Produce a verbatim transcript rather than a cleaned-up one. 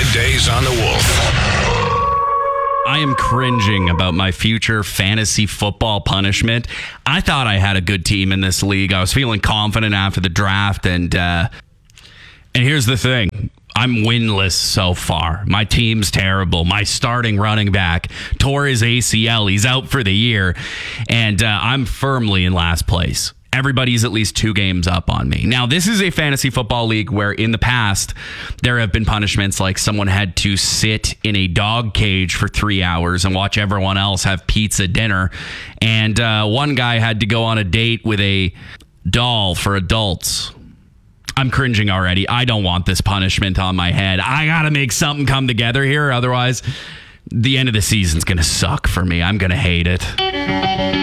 Days on the Wolf. I am cringing about my future fantasy football punishment. I thought I had a good team in this league. I was feeling confident after the draft, and uh, and here's the thing. I'm winless so far. My team's terrible. My starting running back tore his A C L. He's out for the year, and uh, I'm firmly in last place. Everybody's at least two games up on me. Now, this is a fantasy football league where in the past, there have been punishments like someone had to sit in a dog cage for three hours and watch everyone else have pizza dinner. And uh, one guy had to go on a date with a doll for adults. I'm cringing already. I don't want this punishment on my head. I got to make something come together here. Otherwise, the end of the season's going to suck for me. I'm going to hate it.